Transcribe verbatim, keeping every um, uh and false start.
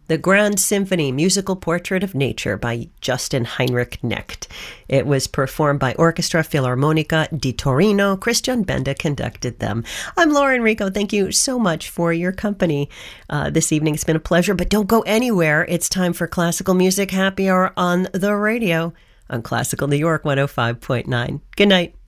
The Grand Symphony Musical Portrait of Nature by Justin Heinrich Knecht. It was performed by Orchestra Filarmonica di Torino. Christian Benda conducted them. I'm Lauren Rico. Thank you so much for your company uh, this evening. It's been a pleasure, but don't go anywhere. It's time for Classical Music Happy Hour on the radio on Classical New York one oh five point nine. Good night.